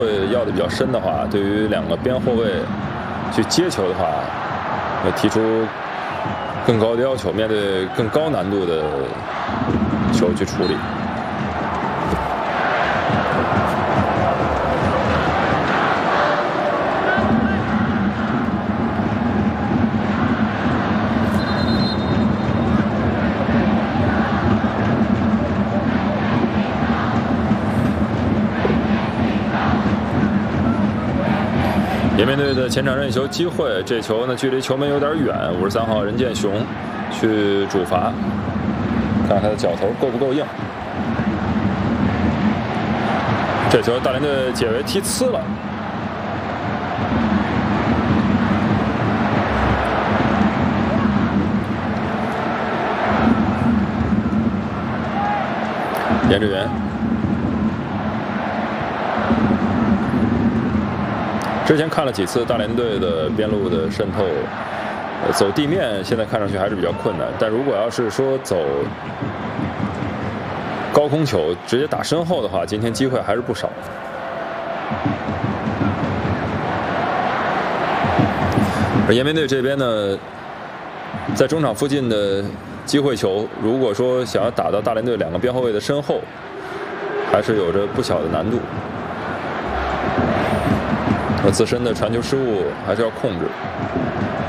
要的比较深的话，对于两个边后卫去接球的话，要提出更高的要求，面对更高难度的球去处理。延边队的前场任意球机会，这球呢距离球门有点远，53号任建雄去主罚，看看他的脚头够不够硬。这球大连队解围踢呲了。严志远。之前看了几次大连队的边路的渗透，走地面现在看上去还是比较困难。但如果要是说走高空球直接打身后的话，今天机会还是不少。而延边队这边呢，在中场附近的机会球，如果说想要打到大连队两个边后卫的身后，还是有着不小的难度。自身的传球失误还是要控制。